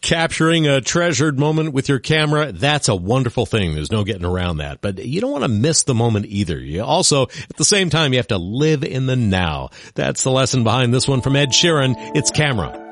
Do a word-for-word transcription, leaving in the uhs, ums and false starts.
Capturing a treasured moment with your camera, that's a wonderful thing. There's no getting around that. But you don't want to miss the moment either. You also, at the same time, you have to live in the now. That's the lesson behind this one from Ed Sheeran. It's Camera.